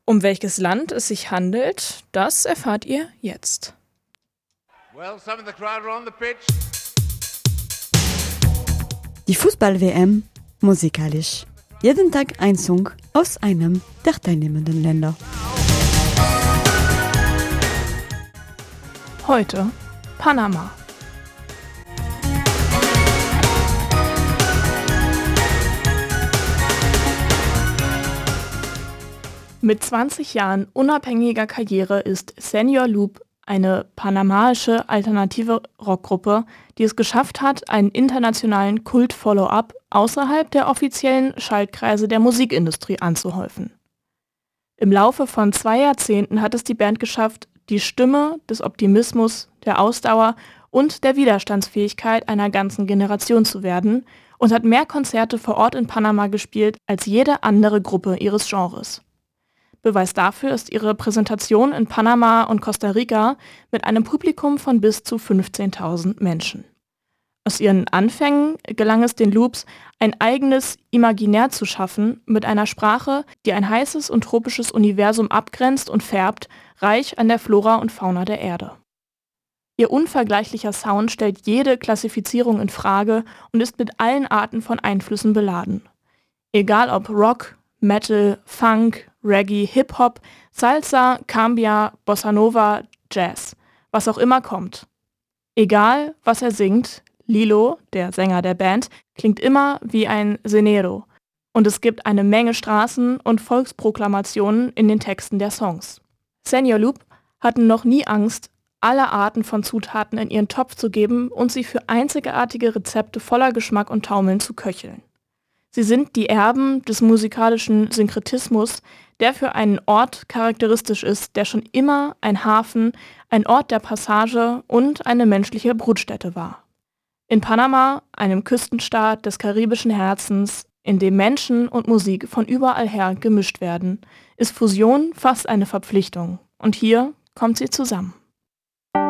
Um welches Land es sich handelt, das erfahrt ihr jetzt. Die Fußball-WM musikalisch. Jeden Tag ein Song aus einem der teilnehmenden Länder. Heute Panama. Mit 20 Jahren unabhängiger Karriere ist Señor Loop eine panamaische alternative Rockgruppe, die es geschafft hat, einen internationalen Kult-Follow-up außerhalb der offiziellen Schaltkreise der Musikindustrie anzuhäufen. Im Laufe von 2 Jahrzehnten hat es die Band geschafft, die Stimme des Optimismus, der Ausdauer und der Widerstandsfähigkeit einer ganzen Generation zu werden und hat mehr Konzerte vor Ort in Panama gespielt als jede andere Gruppe ihres Genres. Beweis dafür ist ihre Präsentation in Panama und Costa Rica mit einem Publikum von bis zu 15.000 Menschen. Aus ihren Anfängen gelang es den Loops, ein eigenes Imaginär zu schaffen mit einer Sprache, die ein heißes und tropisches Universum abgrenzt und färbt, reich an der Flora und Fauna der Erde. Ihr unvergleichlicher Sound stellt jede Klassifizierung in Frage und ist mit allen Arten von Einflüssen beladen. Egal ob Rock, Metal, Funk, Reggae, Hip-Hop, Salsa, Cambia, Bossa Nova, Jazz, was auch immer kommt. Egal, was er singt, Lilo, der Sänger der Band, klingt immer wie ein Senero und es gibt eine Menge Straßen- und Volksproklamationen in den Texten der Songs. Señor Loop hatten noch nie Angst, alle Arten von Zutaten in ihren Topf zu geben und sie für einzigartige Rezepte voller Geschmack und Taumeln zu köcheln. Sie sind die Erben des musikalischen Synkretismus, der für einen Ort charakteristisch ist, der schon immer ein Hafen, ein Ort der Passage und eine menschliche Brutstätte war. In Panama, einem Küstenstaat des karibischen Herzens, in dem Menschen und Musik von überall her gemischt werden, ist Fusion fast eine Verpflichtung. Und hier kommt sie zusammen.